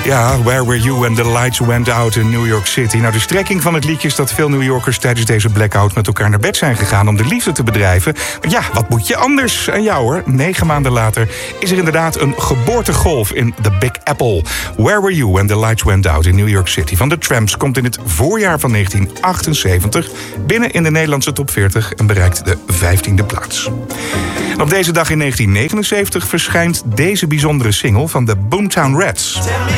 Ja, Where Were You When The Lights Went Out in New York City. Nou, de strekking van het liedje is dat veel New Yorkers tijdens deze blackout met elkaar naar bed zijn gegaan om de liefde te bedrijven. Maar ja, wat moet je anders? En ja hoor, 9 maanden later is er inderdaad een geboortegolf in The Big Apple. Where Were You When The Lights Went Out in New York City van The Tramps komt in het voorjaar van 1978 binnen in de Nederlandse top 40 en bereikt de 15e plaats. En op deze dag in 1979 verschijnt deze bijzondere single van de Boomtown Rats.